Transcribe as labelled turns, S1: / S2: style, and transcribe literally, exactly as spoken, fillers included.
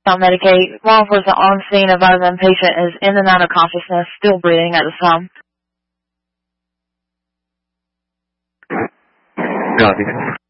S1: Don't medicate. Law enforcement on scene advised the patient is in and out of consciousness, still breathing at this time.
S2: Copy.